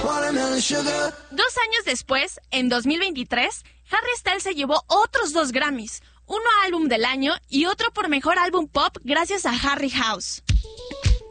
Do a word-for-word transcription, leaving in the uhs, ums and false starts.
Dos años después, en dos mil veintitrés, Harry Styles se llevó otros dos Grammys, uno a álbum del año y otro por mejor álbum pop gracias a Harry House.